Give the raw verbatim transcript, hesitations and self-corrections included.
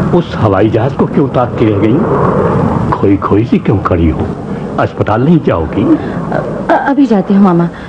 उस हवाई जहाज को क्यों ताक के रह गई? खोई खोई सी क्यों खड़ी हो? अस्पताल नहीं जाओगी? अभी जाती हूँ मामा।